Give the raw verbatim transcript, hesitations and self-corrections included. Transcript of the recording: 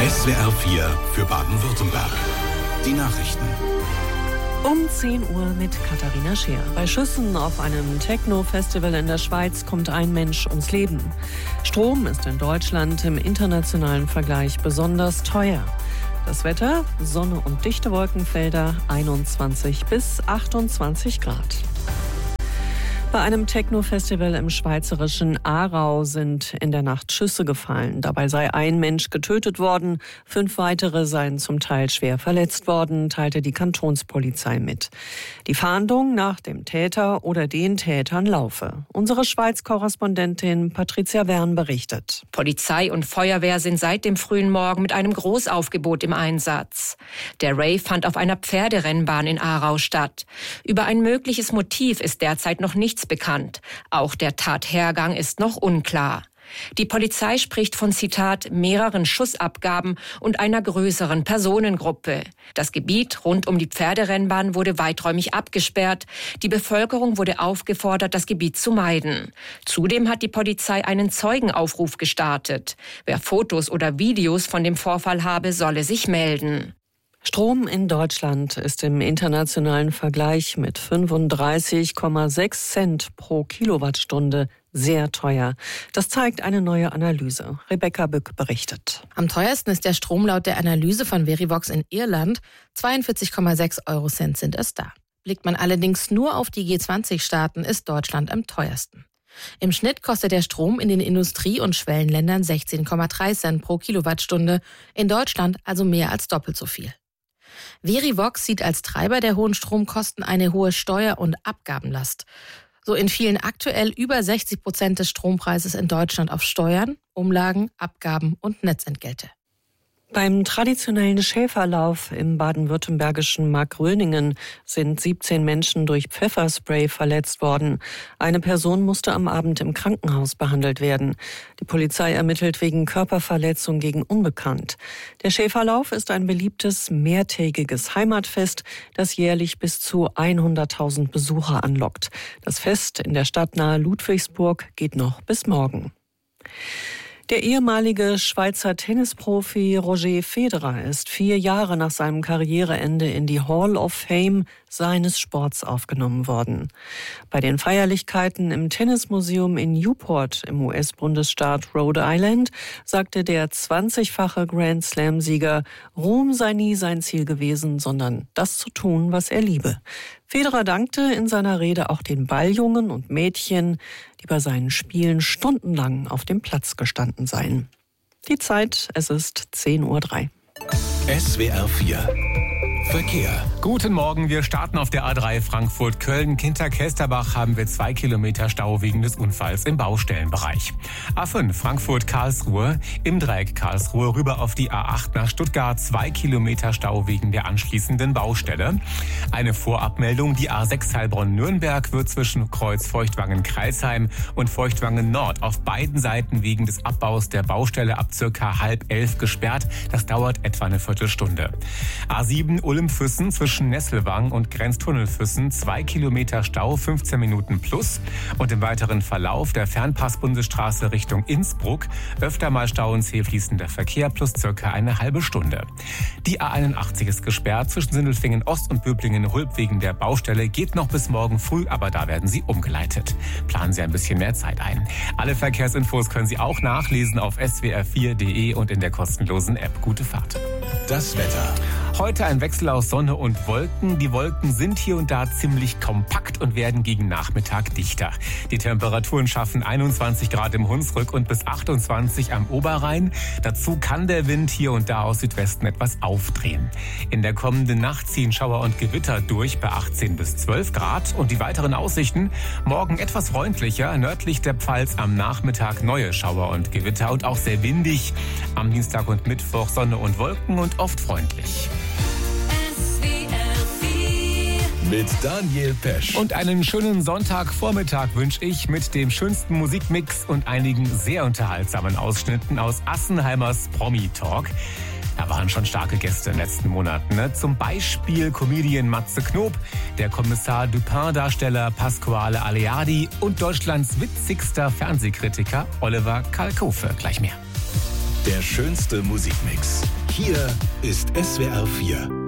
S W R vier für Baden-Württemberg. Die Nachrichten. Um zehn Uhr mit Katharina Scheer. Bei Schüssen auf einem Techno-Festival in der Schweiz kommt ein Mensch ums Leben. Strom ist in Deutschland im internationalen Vergleich besonders teuer. Das Wetter, Sonne und dichte Wolkenfelder, einundzwanzig bis achtundzwanzig Grad. Bei einem Techno-Festival im schweizerischen Aarau sind in der Nacht Schüsse gefallen. Dabei sei ein Mensch getötet worden, fünf weitere seien zum Teil schwer verletzt worden, teilte die Kantonspolizei mit. Die Fahndung nach dem Täter oder den Tätern laufe. Unsere Schweiz-Korrespondentin Patricia Wern berichtet. Polizei und Feuerwehr sind seit dem frühen Morgen mit einem Großaufgebot im Einsatz. Der Rave fand auf einer Pferderennbahn in Aarau statt. Über ein mögliches Motiv ist derzeit noch nichts bekannt. Auch der Tathergang ist noch unklar. Die Polizei spricht von, Zitat, mehreren Schussabgaben und einer größeren Personengruppe. Das Gebiet rund um die Pferderennbahn wurde weiträumig abgesperrt. Die Bevölkerung wurde aufgefordert, das Gebiet zu meiden. Zudem hat die Polizei einen Zeugenaufruf gestartet. Wer Fotos oder Videos von dem Vorfall habe, solle sich melden. Strom in Deutschland ist im internationalen Vergleich mit fünfunddreißig Komma sechs Cent pro Kilowattstunde sehr teuer. Das zeigt eine neue Analyse. Rebecca Bück berichtet. Am teuersten ist der Strom laut der Analyse von Verivox in Irland. zweiundvierzig Komma sechs Eurocent sind es da. Blickt man allerdings nur auf die G zwanzig Staaten, ist Deutschland am teuersten. Im Schnitt kostet der Strom in den Industrie- und Schwellenländern sechzehn Komma drei Cent pro Kilowattstunde, in Deutschland also mehr als doppelt so viel. Verivox sieht als Treiber der hohen Stromkosten eine hohe Steuer- und Abgabenlast. So entfielen aktuell über sechzig Prozent des Strompreises in Deutschland auf Steuern, Umlagen, Abgaben und Netzentgelte. Beim traditionellen Schäferlauf im baden-württembergischen Markgröningen sind siebzehn Menschen durch Pfefferspray verletzt worden. Eine Person musste am Abend im Krankenhaus behandelt werden. Die Polizei ermittelt wegen Körperverletzung gegen Unbekannt. Der Schäferlauf ist ein beliebtes mehrtägiges Heimatfest, das jährlich bis zu hunderttausend Besucher anlockt. Das Fest in der stadtnahe Ludwigsburg geht noch bis morgen. Der ehemalige Schweizer Tennisprofi Roger Federer ist vier Jahre nach seinem Karriereende in die Hall of Fame seines Sports aufgenommen worden. Bei den Feierlichkeiten im Tennismuseum in Newport im U S-Bundesstaat Rhode Island sagte der zwanzigfache Grand Slam-Sieger, Ruhm sei nie sein Ziel gewesen, sondern das zu tun, was er liebe. Federer dankte in seiner Rede auch den Balljungen und Mädchen, die bei seinen Spielen stundenlang auf dem Platz gestanden seien. Die Zeit, es ist zehn Uhr drei. S W R vier Verkehr. Guten Morgen, wir starten auf der A drei Frankfurt-Köln. Kinter-Kesterbach haben wir zwei Kilometer Stau wegen des Unfalls im Baustellenbereich. A fünf Frankfurt-Karlsruhe, im Dreieck Karlsruhe rüber auf die A acht nach Stuttgart, zwei Kilometer Stau wegen der anschließenden Baustelle. Eine Vorabmeldung, die A sechs Heilbronn-Nürnberg wird zwischen Kreuz Feuchtwangen-Kreisheim und Feuchtwangen-Nord auf beiden Seiten wegen des Abbaus der Baustelle ab circa halb elf gesperrt. Das dauert etwa eine Viertelstunde. A sieben Ulm-Füssen zwischen Nesselwang und Grenztunnelfüssen, zwei Kilometer Stau, fünfzehn Minuten plus. Und im weiteren Verlauf der Fernpass-Bundesstraße Richtung Innsbruck öfter mal Stau und zäh fließender Verkehr plus circa eine halbe Stunde. Die A einundachtzig ist gesperrt zwischen Sindelfingen Ost und Böblingen-Hulb wegen der Baustelle, geht noch bis morgen früh, aber da werden sie umgeleitet. Planen Sie ein bisschen mehr Zeit ein. Alle Verkehrsinfos können Sie auch nachlesen auf s w r vier punkt d e und in der kostenlosen App. Gute Fahrt. Das Wetter. Heute ein Wechsel aus Sonne und Wolken. Die Wolken sind hier und da ziemlich kompakt und werden gegen Nachmittag dichter. Die Temperaturen schaffen einundzwanzig Grad im Hunsrück und bis achtundzwanzig am Oberrhein. Dazu kann der Wind hier und da aus Südwesten etwas aufdrehen. In der kommenden Nacht ziehen Schauer und Gewitter durch bei achtzehn bis zwölf Grad. Und die weiteren Aussichten: morgen etwas freundlicher, nördlich der Pfalz am Nachmittag neue Schauer und Gewitter und auch sehr windig. Am Dienstag und Mittwoch Sonne und Wolken und oft freundlich. Mit Daniel Pesch. Und einen schönen Sonntagvormittag wünsche ich mit dem schönsten Musikmix und einigen sehr unterhaltsamen Ausschnitten aus Assenheimers Promi-Talk. Da waren schon starke Gäste in den letzten Monaten. Ne? Zum Beispiel Comedian Matze Knob, der Kommissar Dupin-Darsteller Pasquale Aleardi und Deutschlands witzigster Fernsehkritiker Oliver Kalkofe. Gleich mehr. Der schönste Musikmix. Hier ist S W R vier.